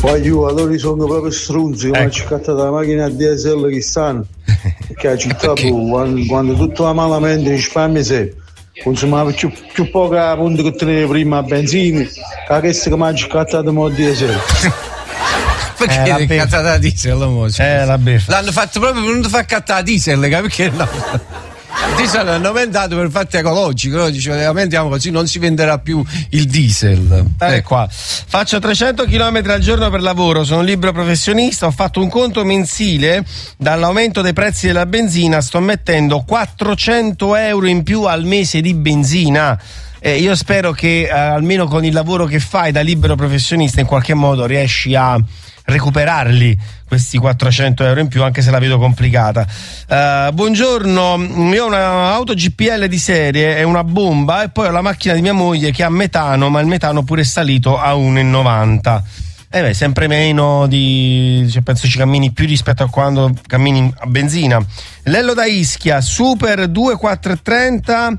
Voglio, allora sono proprio strunzi, come ci cattata la macchina a diesel che stanno. Perché la città quando tutto va malamente in Spagna consumava più poca punta che teneva prima a benzina, che questa che mi ha cattata a diesel. Perché è cattata a diesel? La beffa. L'hanno fatto proprio per non far cattare a diesel, perché no? Il diesel hanno aumentato per fatto ecologico, no? Diceva, aumentiamo così non si venderà più il diesel. Qua. Faccio 300 km al giorno per lavoro, sono libero professionista, ho fatto un conto mensile, dall'aumento dei prezzi della benzina sto mettendo 400 euro in più al mese di benzina. Io spero che almeno con il lavoro che fai da libero professionista in qualche modo riesci a recuperarli questi 400 euro in più, anche se la vedo complicata. Buongiorno, io ho un'auto GPL di serie, è una bomba, e poi ho la macchina di mia moglie che ha metano, ma il metano pure è salito a 1,90. Sempre meno penso ci cammini più rispetto a quando cammini a benzina. Lello da Ischia, Super 2,430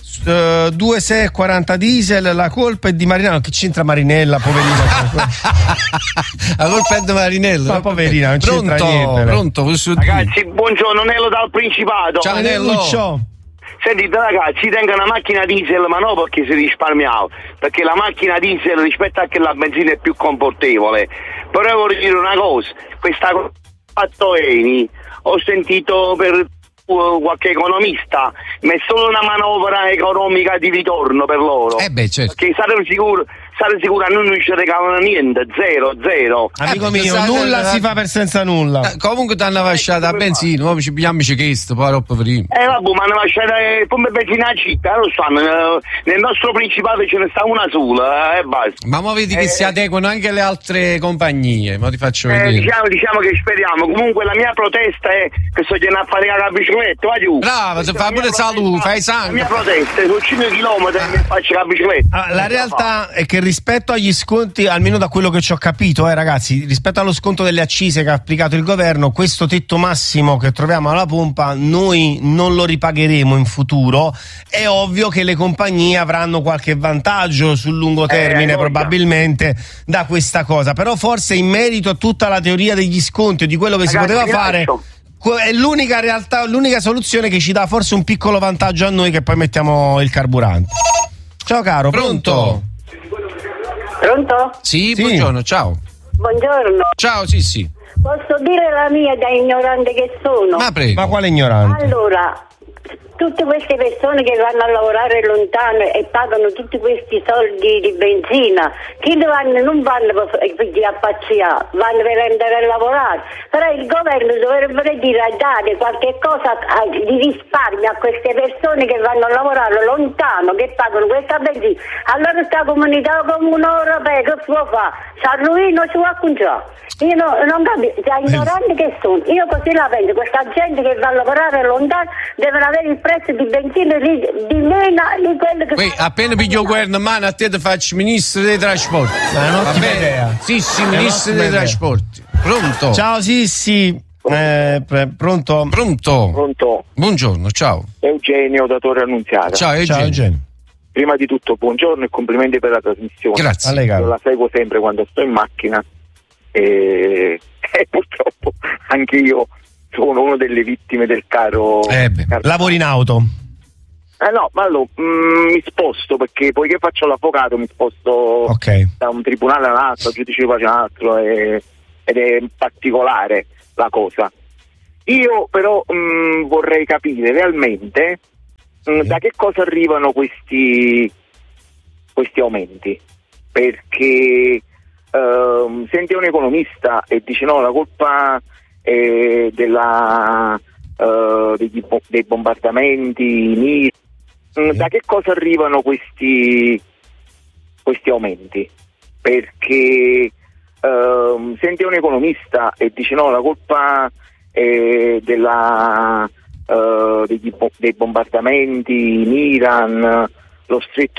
2,640 diesel, la colpa è di Marinello. Che c'entra Marinella, poverina? La colpa è di Marinello, ma poverina, non c'entra niente. Pronto? Ragazzi, buongiorno, Nello dal Principato. Ciao Nello. Sentite ragazzi, tengo una macchina diesel, ma non perché si risparmiava, perché la macchina diesel rispetto a quella benzina è più confortevole. Però vorrei dire una cosa, questa fatto Eni, ho sentito per qualche economista, ma è solo una manovra economica di ritorno per loro. Certo. Perché saremo sicuro a noi non ci regalano niente, zero. Amico mio, nulla si fa per senza nulla. Comunque ti hanno lasciato a benzina, poi ci pigliamoci questo, poi troppo prima. Vabbè, ma hanno lasciato come benzina a città, lo sanno, nel nostro Principato ce ne sta una sola, e basta. Ma vedi che si adeguano anche le altre compagnie, ma ti faccio vedere. Diciamo che speriamo. Comunque la mia protesta è che sto andando a fare la bicicletta, va giù. Brava, se fa pure salute, fai sangue. La mia protesta è su 5 km che faccio la bicicletta. La realtà è che rispetto agli sconti, almeno da quello che ci ho capito, ragazzi, rispetto allo sconto delle accise che ha applicato il governo, questo tetto massimo che troviamo alla pompa noi non lo ripagheremo in futuro. È ovvio che le compagnie avranno qualche vantaggio sul lungo termine probabilmente da questa cosa, però forse in merito a tutta la teoria degli sconti e di quello che si poteva fare è l'unica realtà, l'unica soluzione che ci dà forse un piccolo vantaggio a noi, che poi mettiamo il carburante. Ciao caro, pronto? Pronto? Sì, buongiorno, ciao. Buongiorno. Ciao, sì. Posso dire la mia da ignorante che sono? Ma prego. Ma quale ignorante? Allora, tutte queste persone che vanno a lavorare lontano e pagano tutti questi soldi di benzina, non vanno per appacciare, vanno per andare a lavorare. Però il governo dovrebbe dare qualche cosa di risparmio a queste persone che vanno a lavorare lontano, che pagano questa benzina. Allora sta comunità europea che può fare? Si arruina, ci va a conciare. Io non capisco, da ignorante che sono. Io così la penso, questa gente che va a lavorare lontano devono avere il prezzo di benzina di meno di quello che... appena piglio il governo in mano, a te ti faccio ministro dei trasporti. Ma è un'ottima idea. Sì, ministro dei trasporti. Pronto? Ciao Sissi. Pronto? Buongiorno, ciao. Eugenio da Torre Annunziata. Ciao Eugenio. Prima di tutto buongiorno e complimenti per la trasmissione. Grazie. Io la seguo sempre quando sto in macchina e purtroppo anche io sono una delle vittime del caro. Lavori in auto? No, ma allora mi sposto, perché poiché faccio l'avvocato mi sposto da un tribunale all'altro, giudice faccio un altro, ed è particolare la cosa. Io però vorrei capire realmente da che cosa arrivano questi aumenti, perché senti un economista e dice no, la colpa è dei bombardamenti, da che cosa arrivano questi aumenti, perché senti un economista e dice no, la colpa è dei bombardamenti in Iran, lo stretto